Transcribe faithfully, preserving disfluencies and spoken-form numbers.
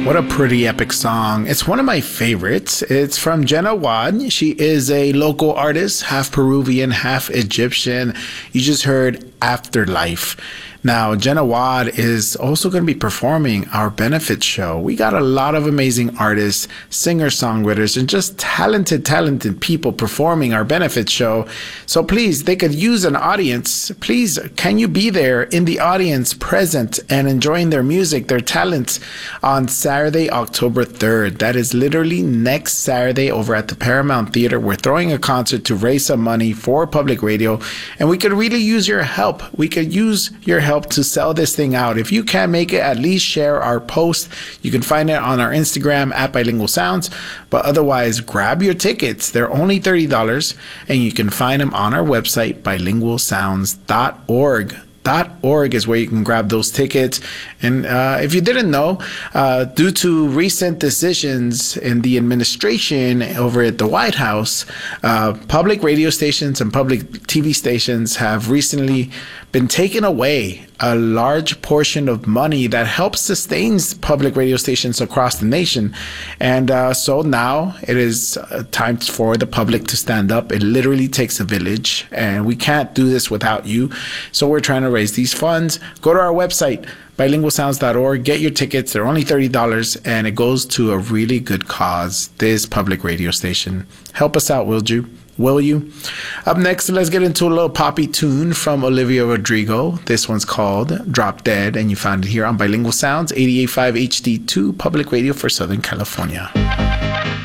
What a pretty epic song. It's one of my favorites. It's from Jenna Wad. She is a local artist, half Peruvian, half Egyptian. You just heard Afterlife. Now, Jenna Wad is also going to be performing our benefit show. We got a lot of amazing artists, singer-songwriters, and just talented, talented people performing our benefit show. So please, they could use an audience. Please, can you be there in the audience, present and enjoying their music, their talents on Saturday, October third? That is literally next Saturday over at the Paramount Theater. We're throwing a concert to raise some money for public radio, and we could really use your help. We could use your help to sell this thing out. If you can't make it, at least share our post. You can find it on our Instagram at Bilingual Sounds, but otherwise grab your tickets. They're only thirty dollars, and you can find them on our website, bilingual sounds dot org. .org is where you can grab those tickets. And uh, if you didn't know, uh, due to recent decisions in the administration over at the White House, uh, public radio stations and public T V stations have recently been taken away a large portion of money that helps sustain public radio stations across the nation. And uh, so now it is uh, time for the public to stand up. It literally takes a village, and we can't do this without you. So we're trying to raise these funds. Go to our website, bilingual sounds dot org. Get your tickets. They're only thirty dollars, and it goes to a really good cause, this public radio station. Help us out, will you? Will you? Up next, let's get into a little poppy tune from Olivia Rodrigo. This one's called Drop Dead, and you found it here on Bilingual Sounds, eighty-eight point five H D two, public radio for Southern California.